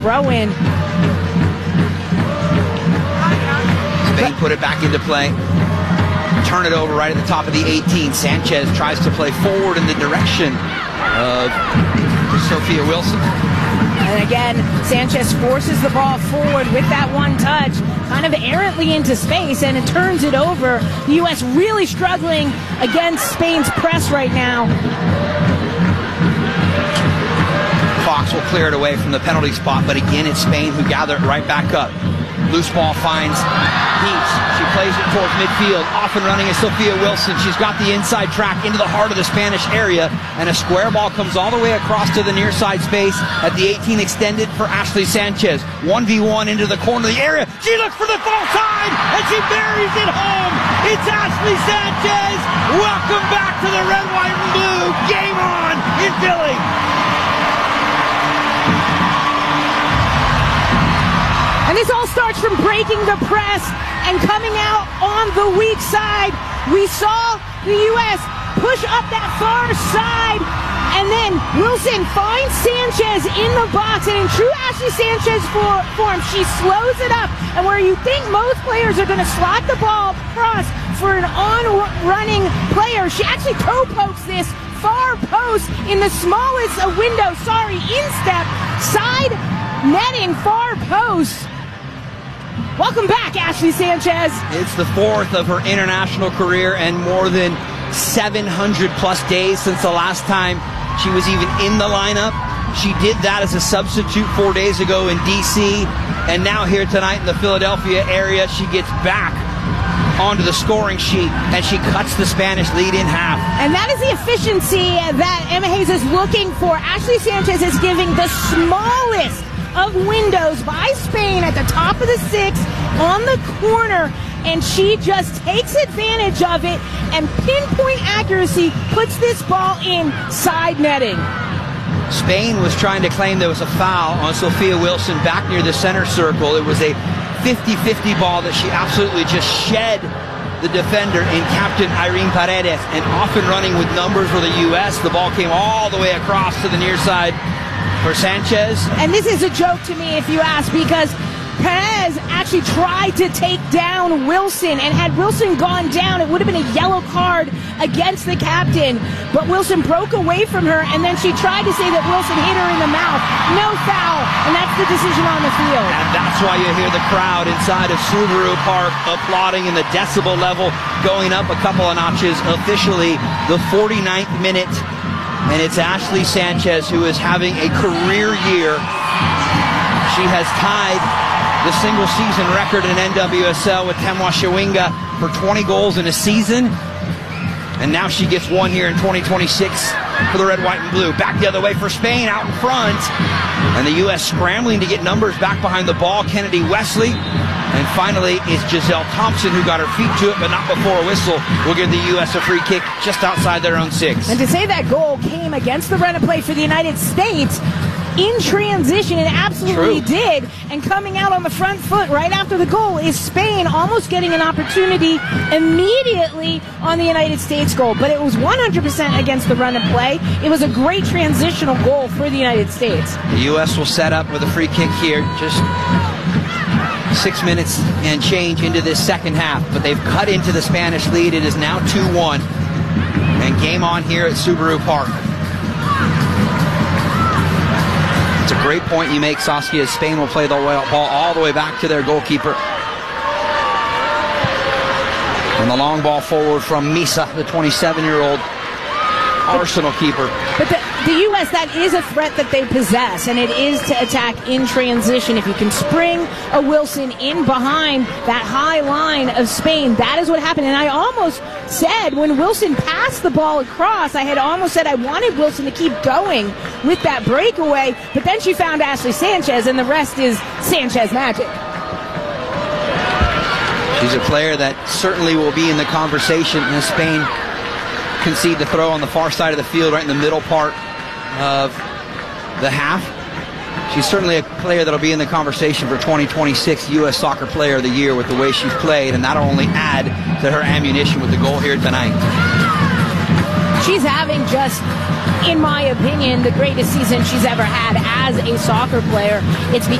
throw in. Spain put it back into play. Turn it over right at the top of the 18. Sanchez tries to play forward in the direction of Sophia Wilson. And again, Sanchez forces the ball forward with that one touch, kind of errantly into space, and it turns it over. The U.S. really struggling against Spain's press right now. Fox will clear it away from the penalty spot, but again, it's Spain who gather it right back up. Loose ball finds Heats. She plays it towards midfield. Off and running is Sophia Wilson. She's got the inside track into the heart of the Spanish area, and a square ball comes all the way across to the near side space at the 18 extended for Ashley Sanchez. 1v1 into the corner of the area. She looks for the far side, and she buries it home. It's Ashley Sanchez. Welcome back to the red, white, and blue. Game on in Philly. And this all starts from breaking the press and coming out on the weak side. We saw the U.S. push up that far side, and then Wilson finds Sanchez in the box, and in true Ashley Sanchez form, she slows it up, and where you think most players are going to slot the ball across for an on-running player, she actually toe pokes this far post in the smallest window, instep, side netting, far post. Welcome back, Ashley Sanchez. It's the fourth of her international career and more than 700 plus days since the last time she was even in the lineup. She did that as a substitute 4 days ago in D.C., and now here tonight in the Philadelphia area, she gets back onto the scoring sheet, and she cuts the Spanish lead in half. And that is the efficiency that Emma Hayes is looking for. Ashley Sanchez is giving the smallest of windows by Spain at the top of the 6 on the corner, and she just takes advantage of it, and pinpoint accuracy puts this ball in side netting. Spain was trying to claim there was a foul on Sophia Wilson back near the center circle. It was a 50-50 ball that she absolutely just shed the defender in Captain Irene Paredes, and off and running with numbers for the U.S. The ball came all the way across to the near side for Sanchez. And this is a joke to me, if you ask, because Perez actually tried to take down Wilson, and had Wilson gone down, it would have been a yellow card against the captain. But Wilson broke away from her, and then she tried to say that Wilson hit her in the mouth. No foul, and that's the decision on the field. And that's why you hear the crowd inside of Subaru Park applauding, in the decibel level going up a couple of notches. Officially the 49th minute, and it's Ashley Sanchez who is having a career year. She has tied the single season record in NWSL with Temwa Chawinga for 20 goals in a season. And now she gets one here in 2026 for the red, white, and blue. Back the other way for Spain, out in front. And the U.S. scrambling to get numbers back behind the ball. Kennedy Wesley. And finally, it's Giselle Thompson who got her feet to it, but not before a whistle will give the U.S. a free kick just outside their own 6. And to say that goal came against the run of play for the United States in transition, it absolutely did. And coming out on the front foot right after the goal is Spain, almost getting an opportunity immediately on the United States goal. But it was 100% against the run of play. It was a great transitional goal for the United States. The U.S. will set up with a free kick here, just 6 minutes and change into this second half. But they've cut into the Spanish lead. It is now 2-1. And game on here at Subaru Park. It's a great point you make, Saskia, as Spain will play the ball all the way back to their goalkeeper. And the long ball forward from Misa, the 27-year-old Arsenal keeper. But the U.S., that is a threat that they possess, and it is to attack in transition. If you can spring a Wilson in behind that high line of Spain, that is what happened. And I almost said when Wilson passed the ball across, I had almost said I wanted Wilson to keep going with that breakaway, but then she found Ashley Sanchez, and the rest is Sanchez magic. She's a player that certainly will be in the conversation as Spain concede the throw on the far side of the field, right in the middle part of the half. She's certainly a player that'll be in the conversation for 2026 U.S. Soccer Player of the Year with the way she's played, and that'll only add to her ammunition with the goal here tonight. She's having just in my opinion, the greatest season she's ever had as a soccer player. It's because